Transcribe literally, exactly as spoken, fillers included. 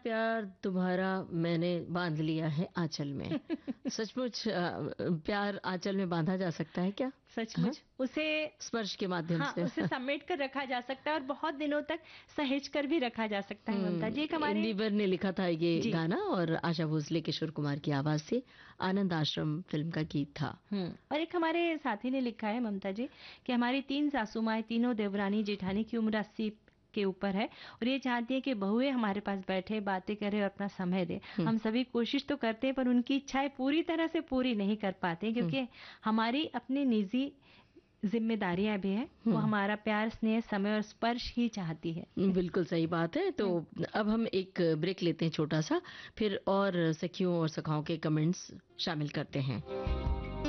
प्यार तुम्हारा मैंने बांध लिया है आंचल में। सचमुच अ, प्यार आंचल में बांधा जा सकता है क्या? हाँ? सचमुच उसे स्पर्श के माध्यम हाँ से। उसे समेट कर रखा जा सकता है और बहुत दिनों तक सहेज कर भी रखा जा सकता है ममता जी। एक हम्म, हमारे इंदिवर ने लिखा था ये जी गाना और आशा भोसले किशोर कुमार की आवाज से आनंद आश्रम फिल्म का गीत था। हम्म और एक हमारे साथी ने लिखा है ममता जी कि हमारी तीन सासू माएं तीनों देवरानी जेठानी की उम्र अस्सी के ऊपर है और ये चाहती है कि बहुएं हमारे पास बैठे बातें करे और अपना समय दे। हम्म, हम सभी कोशिश तो करते हैं पर उनकी इच्छाएं पूरी तरह से पूरी नहीं कर पाते हम्म, क्योंकि हमारी अपनी निजी जिम्मेदारियां भी हैं। वो हम्म, हमारा प्यार स्नेह समय और स्पर्श ही चाहती है। बिल्कुल सही बात है। तो अब हम एक ब्रेक लेते हैं छोटा सा, फिर और सखियों और सखाओं के कमेंट्स शामिल करते हैं।